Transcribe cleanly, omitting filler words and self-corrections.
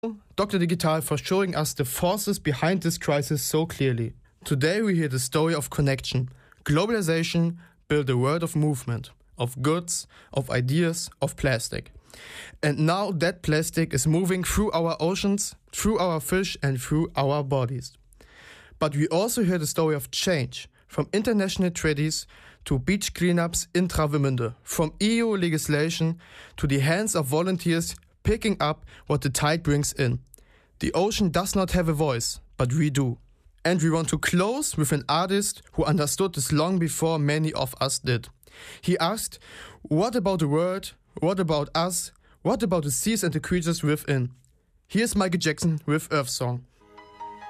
Dr. Digital, for showing us the forces behind this crisis so clearly. Today we hear the story of connection. Globalization built a world of movement, of goods, of ideas, of plastic. And now that plastic is moving through our oceans, through our fish and through our bodies. But we also hear the story of change, from international treaties to beach cleanups in Travemünde, from EU legislation to the hands of volunteers picking up what the tide brings in. The ocean does not have a voice, but we do. And we want to close with an artist who understood this long before many of us did. He asked, what about the world? What about us? What about the seas and the creatures within? Here's Michael Jackson with Earth Song.